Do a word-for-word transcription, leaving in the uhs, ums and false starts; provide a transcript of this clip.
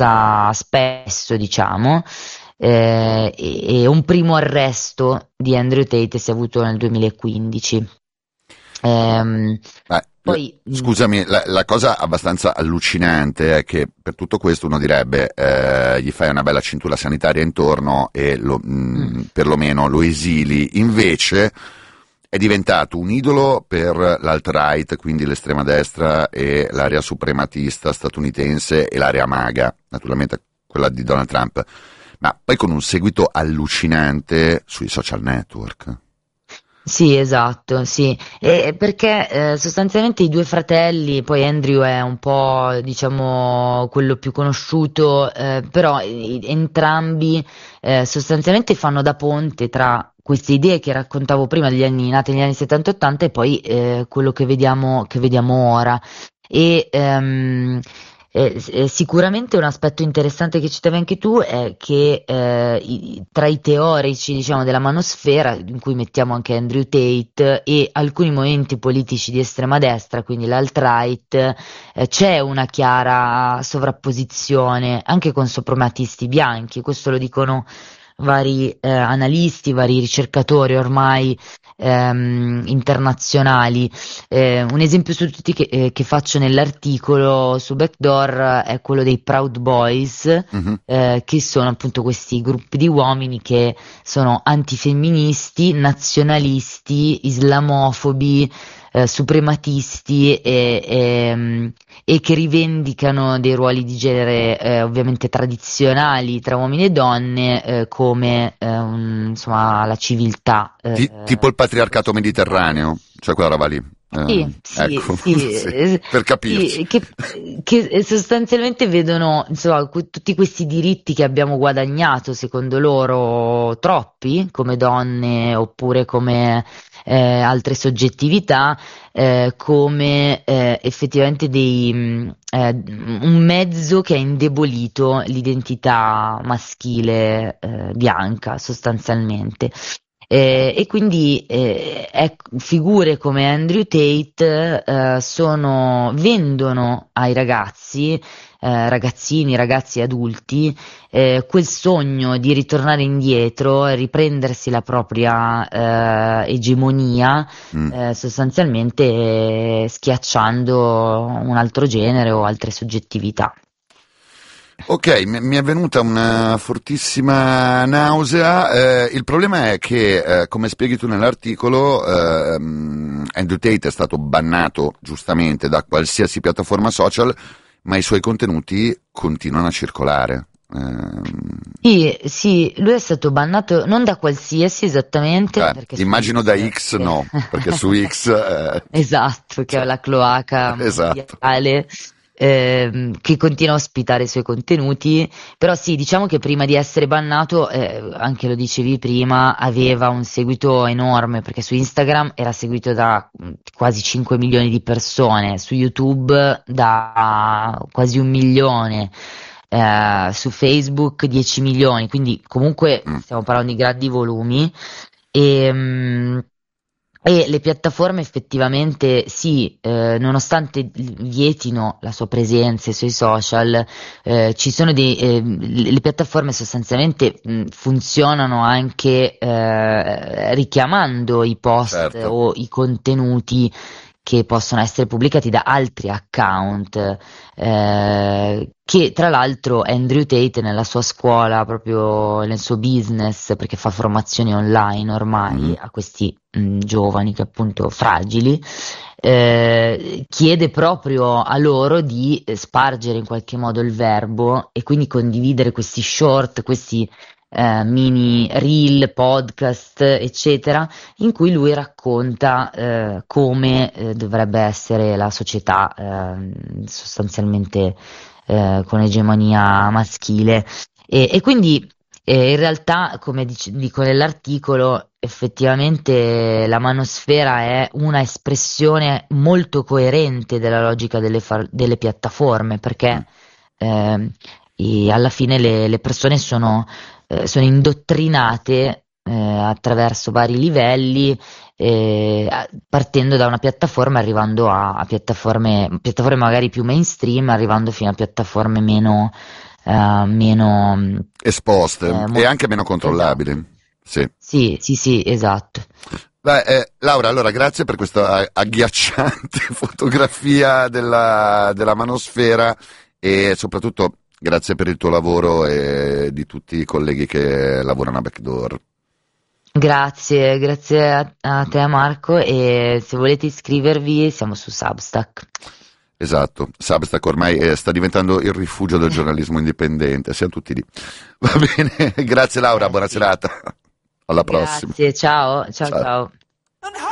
spesso, diciamo, eh, e, e un primo arresto di Andrew Tate si è avuto nel duemilaquindici. Ehm, Beh, poi, scusami, la, la cosa abbastanza allucinante è che per tutto questo uno direbbe eh, gli fai una bella cintura sanitaria intorno e lo, mh, mm. perlomeno lo esili, invece è diventato un idolo per l'alt-right, quindi l'estrema destra e l'area suprematista statunitense e l'area MAGA, naturalmente quella di Donald Trump, ma poi con un seguito allucinante sui social network. Sì, esatto, sì, e perché eh, sostanzialmente i due fratelli, poi Andrew è un po', diciamo, quello più conosciuto, eh, però i- entrambi eh, sostanzialmente fanno da ponte tra queste idee che raccontavo prima degli anni nati negli anni settanta ottanta e poi eh, quello che vediamo, che vediamo ora. E ehm, eh, s- eh, sicuramente un aspetto interessante che citavi anche tu è che eh, i- tra i teorici, diciamo, della manosfera, in cui mettiamo anche Andrew Tate e alcuni movimenti politici di estrema destra, quindi l'alt-right, eh, c'è una chiara sovrapposizione anche con suprematisti bianchi. Questo lo dicono vari eh, analisti, vari ricercatori ormai ehm, internazionali. Eh, un esempio su tutti che, eh, che faccio nell'articolo su Backdoor eh, è quello dei Proud Boys, Mhm. eh, che sono appunto questi gruppi di uomini che sono antifemministi, nazionalisti, islamofobi, eh, suprematisti e, e, e che rivendicano dei ruoli di genere eh, ovviamente tradizionali tra uomini e donne, eh, come eh, un- insomma la civiltà. Ti- tipo eh, il patriarcato mediterraneo, cioè quella roba lì. sì, Eh, sì, ecco, sì, sì, eh, per capirci. sì, che, che sostanzialmente vedono, insomma, que- tutti questi diritti che abbiamo guadagnato, secondo loro, troppi, come donne oppure come eh, altre soggettività, eh, come eh, effettivamente dei, mh, eh, un mezzo che ha indebolito l'identità maschile eh, bianca, sostanzialmente. Eh, e quindi eh, ec- figure come Andrew Tate eh, sono, vendono ai ragazzi, eh, ragazzini, ragazzi adulti, eh, quel sogno di ritornare indietro e riprendersi la propria eh, egemonia, Mm. eh, sostanzialmente eh, schiacciando un altro genere o altre soggettività. Ok, mi mi è venuta una fortissima nausea. Eh, il problema è che, eh, come spieghi tu nell'articolo, ehm, Andrew Tate è stato bannato giustamente da qualsiasi piattaforma social, ma i suoi contenuti continuano a circolare. Ehm, Sì, sì, lui è stato bannato non da qualsiasi esattamente, cioè, perché su immagino da X, X che- no, perché su X, eh, esatto, che è cioè, la cloaca esatto. mondiale, ehm, che continua a ospitare i suoi contenuti, però sì, diciamo che prima di essere bannato, eh, anche lo dicevi prima, aveva un seguito enorme, perché su Instagram era seguito da mh, quasi cinque milioni di persone, su YouTube da quasi un milione, eh, su Facebook dieci milioni, quindi comunque Mm. stiamo parlando di grandi volumi. E, mh, e le piattaforme effettivamente sì, eh, nonostante vietino la sua presenza sui social, eh, ci sono dei, eh, le le piattaforme sostanzialmente mh, funzionano anche eh, richiamando i post Certo. o i contenuti che possono essere pubblicati da altri account, eh, che tra l'altro Andrew Tate nella sua scuola, proprio nel suo business, perché fa formazioni online ormai Mhm. a questi mh, giovani che appunto fragili, eh, chiede proprio a loro di eh, spargere in qualche modo il verbo e quindi condividere questi short, questi eh, mini reel, podcast, eccetera, in cui lui racconta eh, come eh, dovrebbe essere la società eh, sostanzialmente eh, con egemonia maschile. E, e quindi eh, in realtà, come dic- dico nell'articolo, effettivamente la manosfera è una espressione molto coerente della logica delle, fa- delle piattaforme, Mm. perché ehm, i- alla fine le, le persone sono, eh, sono indottrinate eh, attraverso vari livelli, eh, a- partendo da una piattaforma, arrivando a, a piattaforme, piattaforme magari più mainstream, arrivando fino a piattaforme meno, eh, meno esposte eh, e mo- anche meno esatto. controllabili. Sì. Sì, sì, sì, esatto. Beh, eh, Laura, allora grazie per questa agghiacciante fotografia della, della manosfera e soprattutto grazie per il tuo lavoro e di tutti i colleghi che lavorano a Backdoor. Grazie, grazie a, a te Marco, e se volete iscrivervi siamo su Substack. Esatto, Substack ormai eh, sta diventando il rifugio del giornalismo indipendente, siamo tutti lì. Va bene, grazie Laura, Eh buona sì. serata. Alla prossima. Grazie, ciao, ciao, Ciao. ciao.